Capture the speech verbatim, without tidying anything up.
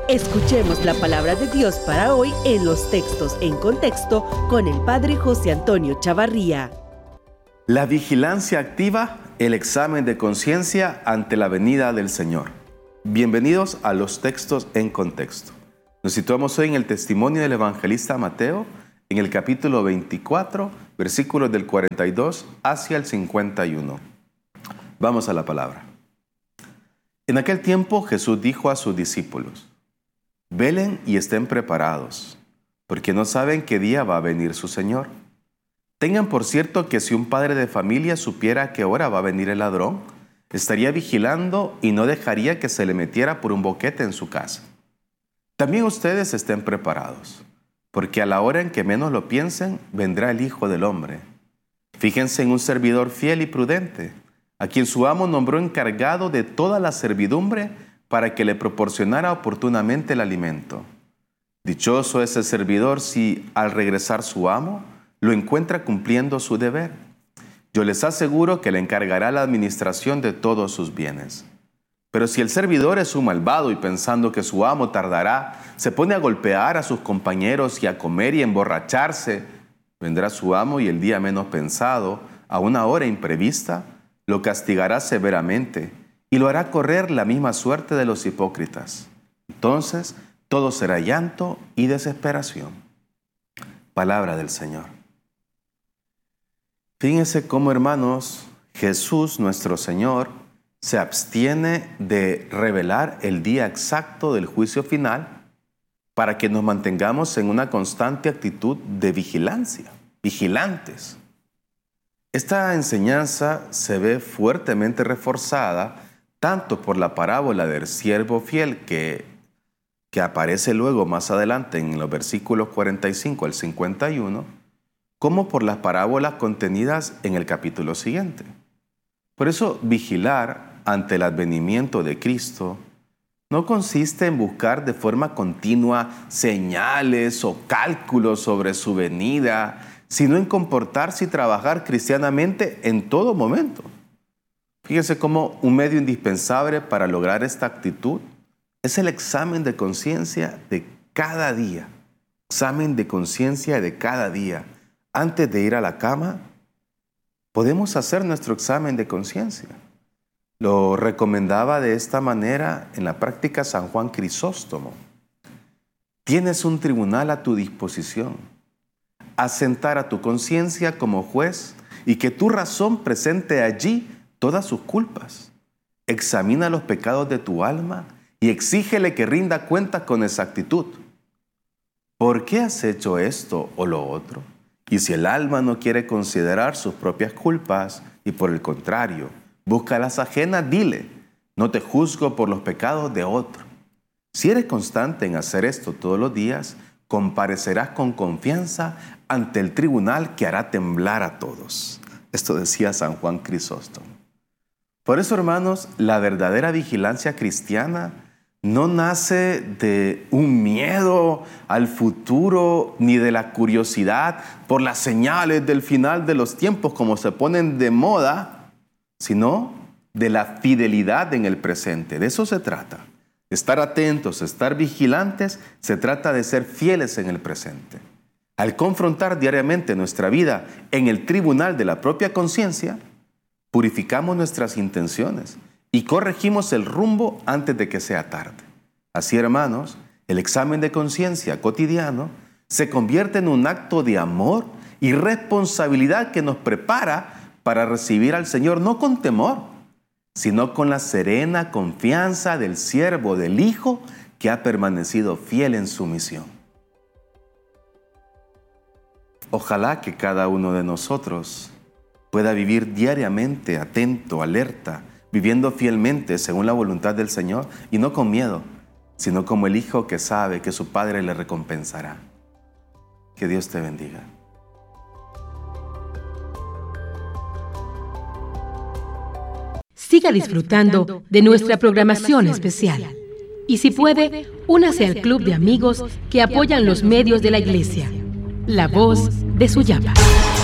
Escuchemos la palabra de Dios para hoy en los textos en contexto con el Padre José Antonio Chavarría. La vigilancia activa, el examen de conciencia ante la venida del Señor. Bienvenidos a los textos en contexto. Nos situamos hoy en el testimonio del evangelista Mateo, en el capítulo veinticuatro, versículos del cuarenta y dos hacia el cincuenta y uno. Vamos a la palabra. En aquel tiempo Jesús dijo a sus discípulos: velen y estén preparados, porque no saben qué día va a venir su Señor. Tengan por cierto que si un padre de familia supiera a qué hora va a venir el ladrón, estaría vigilando y no dejaría que se le metiera por un boquete en su casa. También ustedes estén preparados, porque a la hora en que menos lo piensen, vendrá el Hijo del Hombre. Fíjense en un servidor fiel y prudente, a quien su amo nombró encargado de toda la servidumbre para que le proporcionara oportunamente el alimento. Dichoso es el servidor si, al regresar su amo, lo encuentra cumpliendo su deber. Yo les aseguro que le encargará la administración de todos sus bienes. Pero si el servidor es un malvado y pensando que su amo tardará, se pone a golpear a sus compañeros y a comer y emborracharse, vendrá su amo y el día menos pensado, a una hora imprevista, lo castigará severamente y lo hará correr la misma suerte de los hipócritas. Entonces, todo será llanto y desesperación. Palabra del Señor. Fíjense cómo, hermanos, Jesús, nuestro Señor, se abstiene de revelar el día exacto del juicio final para que nos mantengamos en una constante actitud de vigilancia, vigilantes. Esta enseñanza se ve fuertemente reforzada tanto por la parábola del siervo fiel que, que aparece luego más adelante en los versículos cuarenta y cinco al cincuenta y uno, como por las parábolas contenidas en el capítulo siguiente. Por eso, vigilar ante el advenimiento de Cristo no consiste en buscar de forma continua señales o cálculos sobre su venida, sino en comportarse y trabajar cristianamente en todo momento. Fíjense cómo un medio indispensable para lograr esta actitud es el examen de conciencia de cada día. Examen de conciencia de cada día. Antes de ir a la cama, podemos hacer nuestro examen de conciencia. Lo recomendaba de esta manera en la práctica San Juan Crisóstomo. Tienes un tribunal a tu disposición. Asentar a tu conciencia como juez y que tu razón presente allí todas sus culpas. Examina los pecados de tu alma y exígele que rinda cuentas con exactitud. ¿Por qué has hecho esto o lo otro? Y si el alma no quiere considerar sus propias culpas y por el contrario, busca las ajenas, dile: no te juzgo por los pecados de otro. Si eres constante en hacer esto todos los días, comparecerás con confianza ante el tribunal que hará temblar a todos. Esto decía San Juan Crisóstomo. Por eso, hermanos, la verdadera vigilancia cristiana no nace de un miedo al futuro ni de la curiosidad por las señales del final de los tiempos como se ponen de moda, sino de la fidelidad en el presente. De eso se trata. Estar atentos, estar vigilantes, se trata de ser fieles en el presente. Al confrontar diariamente nuestra vida en el tribunal de la propia conciencia, purificamos nuestras intenciones y corregimos el rumbo antes de que sea tarde. Así, hermanos, el examen de conciencia cotidiano se convierte en un acto de amor y responsabilidad que nos prepara para recibir al Señor no con temor, sino con la serena confianza del siervo, del Hijo, que ha permanecido fiel en su misión. Ojalá que cada uno de nosotros pueda vivir diariamente atento, alerta, viviendo fielmente según la voluntad del Señor y no con miedo, sino como el hijo que sabe que su Padre le recompensará. Que Dios te bendiga. Siga disfrutando de nuestra programación especial. Y si puede, únase al club de amigos que apoyan los medios de la Iglesia. La voz de Suyapa.